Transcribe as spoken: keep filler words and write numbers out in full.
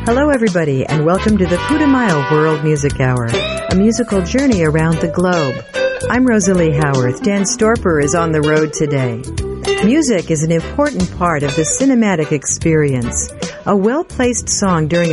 Hello, everybody, and welcome to the Putumayo World Music Hour, a musical journey around the globe. I'm Rosalie Howarth. Dan Storper is on the road today. Music is an important part of the cinematic experience. A well-placed song during